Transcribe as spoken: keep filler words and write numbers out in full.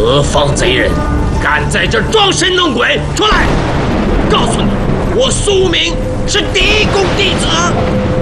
何方贼人，敢在这装神弄鬼？出来！告诉你，我苏明是嫡公弟子。